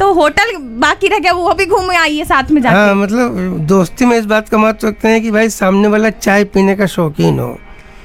तो होटल बाकी रह गया, वो भी घूम आइए साथ में जाके। हाँ, मतलब दोस्ती में इस बात का महत्व रखते हैं कि भाई सामने वाला चाय पीने का शौकीन हो।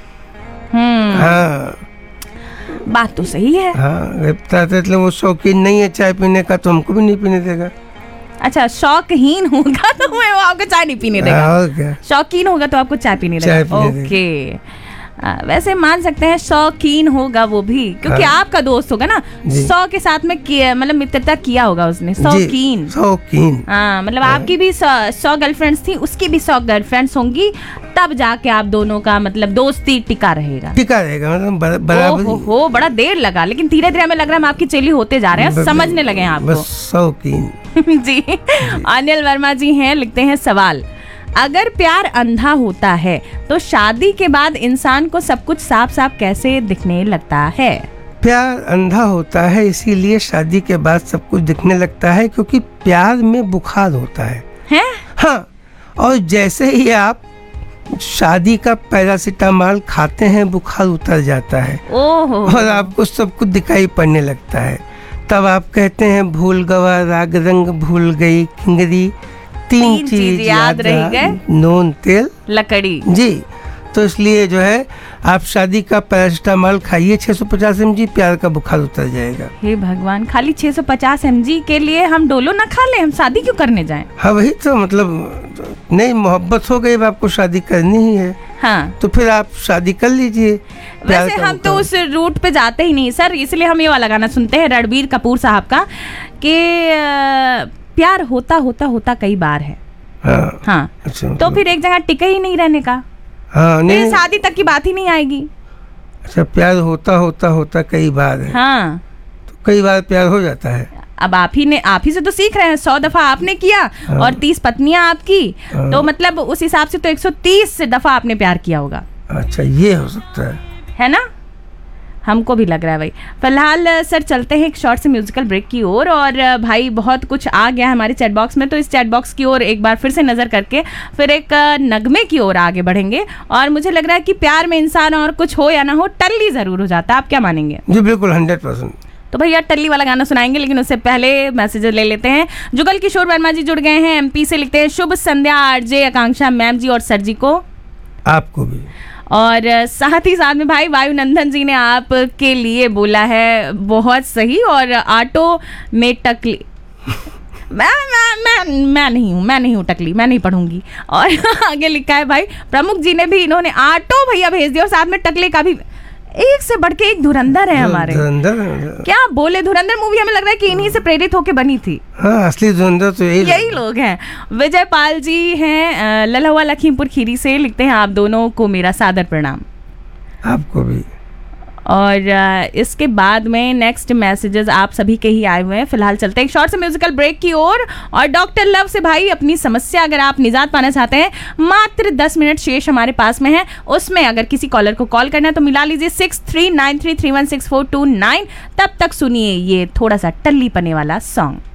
हाँ, बात तो सही है। हाँ, मतलब वो शौकीन नहीं है चाय पीने का तो हमको भी नहीं पीने देगा। अच्छा, शौकीन होगा तो वो आपको चाय नहीं पीने देगा। और क्या, शौकीन होगा तो आपको चाय पीने देगा। ओके, वैसे मान सकते हैं शौकीन होगा वो भी, क्योंकि आपका दोस्त होगा ना, 100 के साथ में मतलब मित्रता किया होगा उसने। शौकीन, शौकीन। हाँ, मतलब आपकी भी 100 गर्लफ्रेंड्स थी, उसकी भी 100 गर्लफ्रेंड्स होंगी, तब जाके आप दोनों का मतलब दोस्ती टिका रहेगा। मतलब बराबर। हो बड़ा देर लगा, लेकिन धीरे धीरे हमें लग रहा है हम आपकी चेली होते जा रहे हैं, समझने लगे हैं आपको। शौकीन। जी, अनिल वर्मा जी हैं, लिखते हैं सवाल, अगर प्यार अंधा होता है तो शादी के बाद इंसान को सब कुछ साफ साफ कैसे दिखने लगता है? प्यार अंधा होता है इसीलिए शादी के बाद सब कुछ दिखने लगता है, क्योंकि प्यार में बुखार होता है? हाँ, और जैसे ही आप शादी का पैरासिटामॉल खाते हैं बुखार उतर जाता है। ओहो। और आपको सब कुछ दिखाई पड़ने लगता है। तब आप कहते हैं भूल गवा राग रंग भूल गई किंगरी, तीन चीज याद रह गए, नून तेल लकड़ी। जी, तो इसलिए जो है आप शादी का पैरासिटामॉल खाइए 650 mg, प्यार का बुखार उतर जाएगा। हे भगवान, खाली 650 mg के लिए हम डोलो ना खा ले, हम शादी क्यों करने जाएं? हाँ, वही तो मतलब नहीं, मोहब्बत हो गई, आपको शादी करनी ही है। हाँ, तो फिर आप शादी कर लीजिए। वैसे हम तो उस रूट पे जाते ही नहीं सर, इसलिए हम ये वाला गाना सुनते हैं रणबीर कपूर साहब का, कि प्यार होता होता होता कई बार है। हाँ, अच्छा, तो फिर एक जगह टिके ही नहीं रहने का। हाँ, नहीं, शादी तक की बात ही नहीं आएगी। अच्छा, प्यार होता होता होता कई बार है। हाँ, तो कई बार प्यार हो जाता है। अब आप ही से तो सीख रहे हैं, 100 दफा आपने किया। हाँ, और 30 पत्नियां आपकी। हाँ, तो मतलब उस हिसाब से तो 130 दफा आपने प्यार किया होगा। अच्छा, ये हो सकता है ना? हमको भी लग रहा है भाई। फिलहाल सर चलते हैं एक शॉर्ट से म्यूजिकल ब्रेक की ओर, और भाई बहुत कुछ आ गया है हमारे चैट बॉक्स में, तो इस चैट बॉक्स की ओर एक बार फिर से नजर करके फिर एक नगमे की ओर आगे बढ़ेंगे। और मुझे लग रहा है कि प्यार में इंसान और कुछ हो या ना हो, टल्ली जरूर हो जाता है। आप क्या मानेंगे? जी बिल्कुल, 100%। तो भैया टल्ली वाला गाना सुनाएंगे, लेकिन उससे पहले मैसेज ले लेते हैं। जुगल किशोर वर्मा जी जुड़ गए हैं एमपी से, लिखते हैं शुभ संध्या आरजे आकांक्षा मैम जी और सर जी को, आपको भी। और साथ ही साथ में भाई वायुनंदन जी ने आपके लिए बोला है बहुत सही, और ऑटो में टकली मैं नहीं हूँ टकली, मैं नहीं पढ़ूंगी। और आगे लिखा है भाई प्रमुख जी ने भी, इन्होंने ऑटो भैया भेज दिया, और साथ में टकले का भी। एक से बढ़ के एक धुरंधर है हमारे। क्या बोले, धुरंधर मूवी हमें लग रहा है कि इन्हीं से प्रेरित होकर बनी थी। हाँ, असली धुरंधर तो यही लोग हैं। विजय पाल जी हैं ललहुआ लखीमपुर खीरी से, लिखते हैं आप दोनों को मेरा सादर प्रणाम। आपको भी। और इसके बाद में नेक्स्ट मैसेजेस आप सभी के ही आए हुए हैं। फिलहाल चलते हैं एक शॉर्ट से म्यूजिकल ब्रेक की ओर, और डॉक्टर लव से भाई अपनी समस्या अगर आप निजात पाना चाहते हैं, मात्र 10 मिनट शेष हमारे पास में है, उसमें अगर किसी कॉलर को कॉल करना है तो मिला लीजिए 6393316429। तब तक सुनिए ये थोड़ा सा टल्ली पने वाला सॉन्ग।